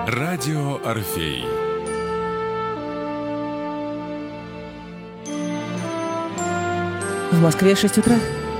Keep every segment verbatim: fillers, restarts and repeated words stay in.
Радио Орфей. В Москве шесть утра.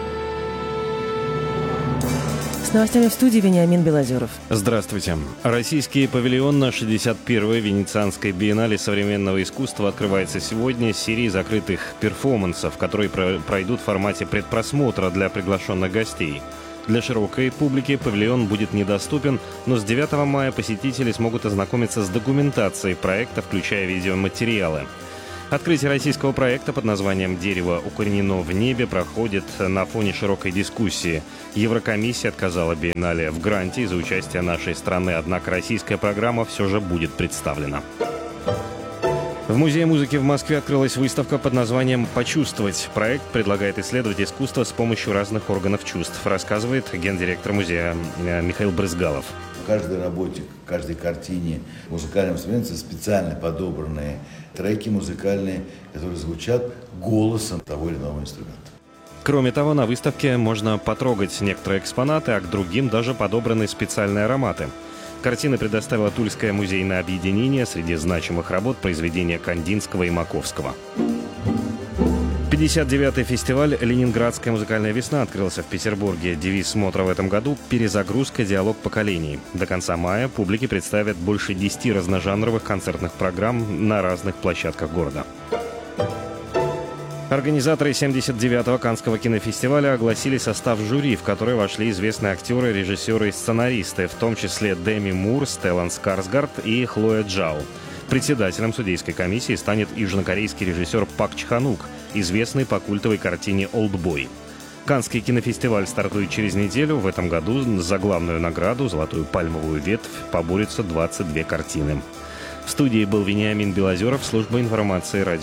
С новостями в студии Вениамин Белозеров. Здравствуйте. Российский павильон на шестьдесят первой Венецианской биеннале современного искусства открывается сегодня с серией закрытых перформансов, которые пройдут в формате предпросмотра для приглашенных гостей. Для широкой публики павильон будет недоступен, но с девятого мая посетители смогут ознакомиться с документацией проекта, включая видеоматериалы. Открытие российского проекта под названием «Дерево укоренено в небе» проходит на фоне широкой дискуссии. Еврокомиссия отказала биеннале в гранте из-за участия нашей страны, однако российская программа все же будет представлена. В Музее музыки в Москве открылась выставка под названием «Почувствовать». Проект предлагает исследовать искусство с помощью разных органов чувств, рассказывает гендиректор музея Михаил Брызгалов. В каждой работе, в каждой картине, музыкальном инструменте специально подобранные треки музыкальные, которые звучат голосом того или иного инструмента. Кроме того, на выставке можно потрогать некоторые экспонаты, а к другим даже подобраны специальные ароматы. Картины предоставило Тульское музейное объединение, среди значимых работ произведения Кандинского и Маковского. пятьдесят девятый фестиваль «Ленинградская музыкальная весна» открылся в Петербурге. Девиз смотра в этом году – «Перезагрузка. Диалог поколений». До конца мая публике представят больше десяти разножанровых концертных программ на разных площадках города. Организаторы семьдесят девятого Каннского кинофестиваля огласили состав жюри, в который вошли известные актеры, режиссеры и сценаристы, в том числе Деми Мур, Стеллан Скарсгард и Хлоя Джао. Председателем судейской комиссии станет южнокорейский режиссер Пак Чхан-ук, известный по культовой картине «Олдбой». Каннский кинофестиваль стартует через неделю. В этом году за главную награду, золотую пальмовую ветвь, поборются двадцать две картины. В студии был Вениамин Белозеров, служба информации радио.